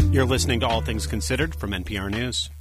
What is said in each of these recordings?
You're listening to All Things Considered from NPR News.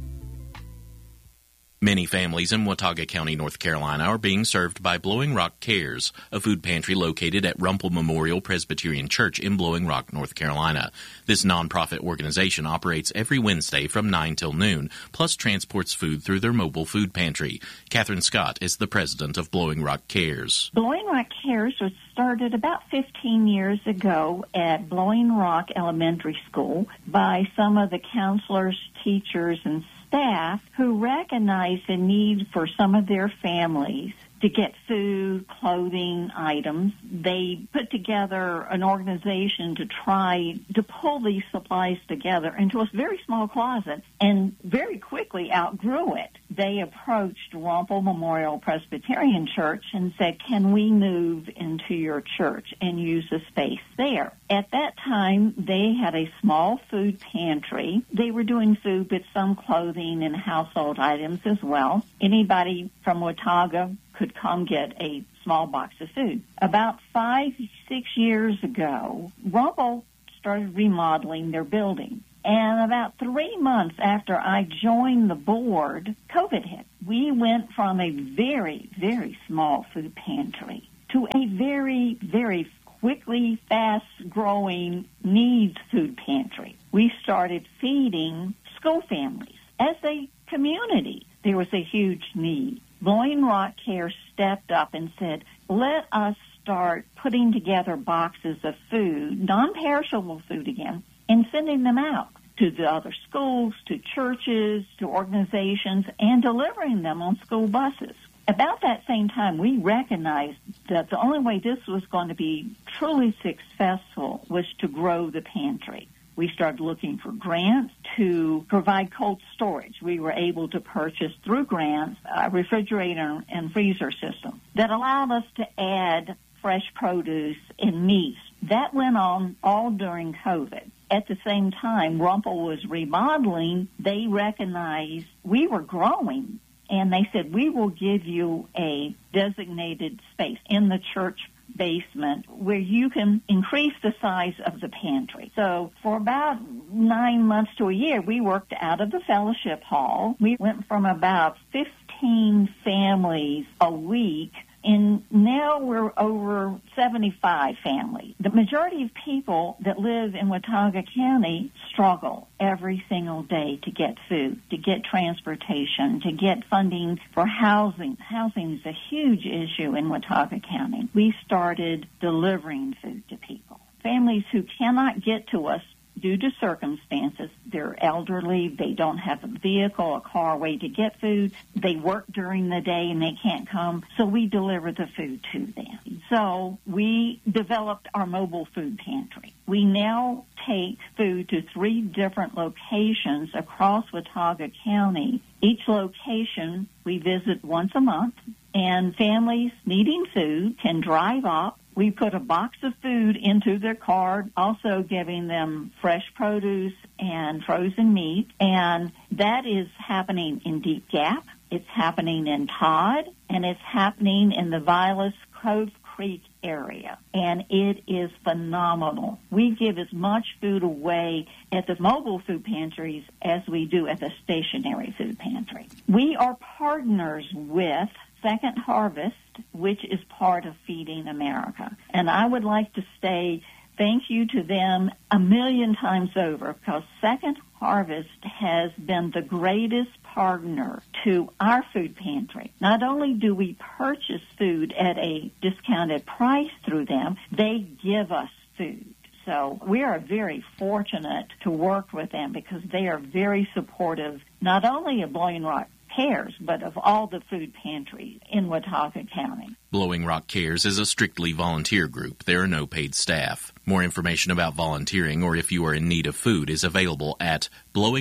Many families in Watauga County, North Carolina, are being served by Blowing Rock Cares, a food pantry located at Rumpel Memorial Presbyterian Church in Blowing Rock, North Carolina. This nonprofit organization operates every Wednesday from 9 till noon, plus transports food through their mobile food pantry. Catherine Scott is the president of Blowing Rock Cares. Blowing Rock Cares was started about 15 years ago at Blowing Rock Elementary School by some of the counselors, teachers, and staff who recognized the need for some of their families to get food, clothing, items. They put together an organization to try to pull these supplies together into a very small closet and very quickly outgrew it. They approached Rumpel Memorial Presbyterian Church and said, can we move into your church and use the space there? At that time, they had a small food pantry. They were doing food with some clothing and household items as well. Anybody from Watauga could come get a small box of food. About 5-6 years ago, Rumpel started remodeling their building. And about 3 months after I joined the board, COVID hit. We went from a very, very small food pantry to a very, very quickly fast-growing needs food pantry. We started feeding school families. As a community, there was a huge need. Blowing Rock Care stepped up and said, let us start putting together boxes of food, non-perishable food again, and sending them out to the other schools, to churches, to organizations, and delivering them on school buses. About that same time, we recognized that the only way this was going to be truly successful was to grow the pantry. We started looking for grants to provide cold storage. We were able to purchase through grants a refrigerator and freezer system that allowed us to add fresh produce and meats. That went on all during COVID. At the same time, Rumpel was remodeling. They recognized we were growing, and they said, we will give you a designated space in the church basement where you can increase the size of the pantry. So for about 9 months to a year, we worked out of the fellowship hall. We went from about 15 families a week, and now we're over 75 families. The majority of people that live in Watauga County struggle every single day to get food, to get transportation, to get funding for housing. Housing is a huge issue in Watauga County. We started delivering food to people. Families who cannot get to us due to circumstances, they're elderly, they don't have a vehicle, a car, way to get food, they work during the day and they can't come, so we deliver the food to them. So we developed our mobile food pantry. We now take food to 3 different locations across Watauga County. Each location we visit once a month, and families needing food can drive up. We put a box of food into their car, also giving them fresh produce and frozen meat. And that is happening in Deep Gap. It's happening in Todd. And it's happening in the Vilas Cove Creek area. And it is phenomenal. We give as much food away at the mobile food pantries as we do at the stationary food pantry. We are partners with Second Harvest, which is part of Feeding America. And I would like to say thank you to them 1,000,000 times over, because Second Harvest has been the greatest partner to our food pantry. Not only do we purchase food at a discounted price through them, they give us food. So we are very fortunate to work with them because they are very supportive, not only of Blowing Rock Cares, but of all the food pantries in Watauga County. Blowing Rock Cares is a strictly volunteer group. There are no paid staff. More information about volunteering or if you are in need of food is available at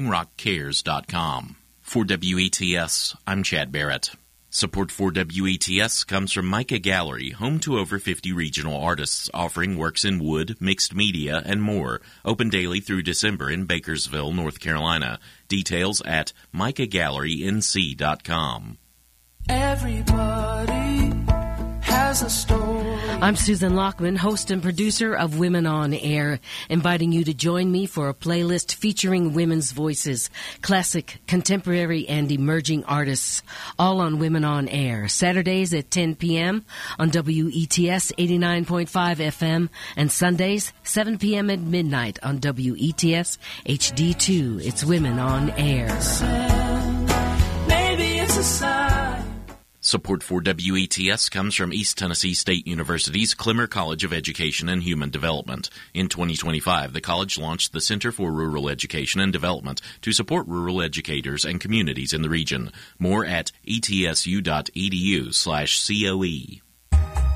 blowingrockcares.com. For WETS, I'm Chad Barrett. Support for WETS comes from Micah Gallery, home to over 50 regional artists offering works in wood, mixed media, and more. Open daily through December in Bakersville, North Carolina. Details at micahgallerync.com. Everybody has a story. I'm Susan Lockman, host and producer of Women on Air, inviting you to join me for a playlist featuring women's voices, classic, contemporary, and emerging artists, all on Women on Air, Saturdays at 10 p.m. on WETS 89.5 FM, and Sundays, 7 p.m. at midnight on WETS HD2. It's Women on Air. Maybe it's a sign. Support for WETS comes from East Tennessee State University's Clemmer College of Education and Human Development. In 2025, the college launched the Center for Rural Education and Development to support rural educators and communities in the region. More at etsu.edu/COE.